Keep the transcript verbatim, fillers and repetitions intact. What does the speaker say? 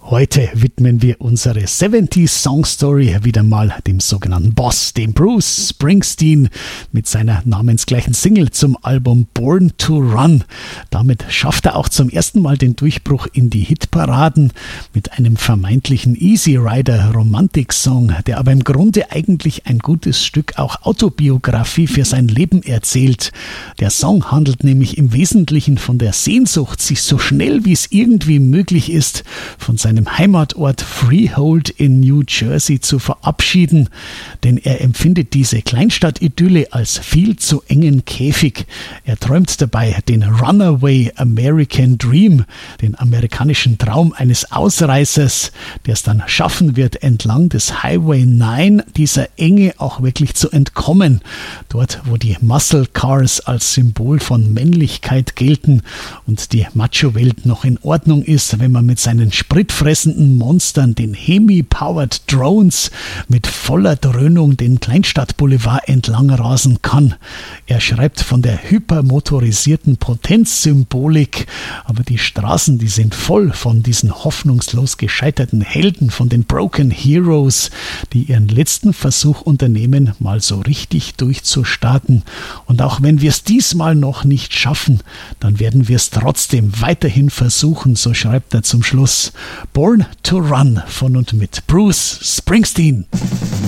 Heute widmen wir unsere siebzig Song Story wieder mal dem sogenannten Boss, dem Bruce Springsteen, mit seiner namensgleichen Single zum Album Born to Run. Damit schafft er auch zum ersten Mal den Durchbruch in die Hitparaden mit einem vermeintlichen Easy Rider Romantik-Song, der aber im Grunde eigentlich ein gutes Stück auch Autobiografie für sein Leben erzählt. Der Song handelt nämlich im Wesentlichen von der Sehnsucht, sich so schnell wie es irgendwie möglich ist, von seinem Heimatort Freehold in New Jersey zu verabschieden, denn er empfindet diese Kleinstadt-Idylle als viel zu engen Käfig. Er träumt dabei den Runaway American Dream, den amerikanischen Traum eines Ausreißers, der es dann schaffen wird, entlang des Highway neun dieser Enge auch wirklich zu entkommen. Dort, wo die Muscle Cars als Symbol von Männlichkeit gelten und die Macho-Welt noch in Ordnung ist, wenn man mit seinen spritfressenden Monstern, den Hemi-Powered Drones, mit voller Dröhnung den Kleinstadtboulevard entlang rasen kann. Er schreibt von der hypermotorisierten Potenzsymbolik, aber die Straßen, die sind voll von diesen hoffnungslos gescheiterten Helden, von den Broken Heroes, die ihren letzten Versuch unternehmen, mal so richtig durchzustarten. Und auch wenn wir es diesmal noch nicht schaffen, dann werden wir es trotzdem weiterhin versuchen, so schreibt er zum Schluss. Born to Run von und mit Bruce Springsteen.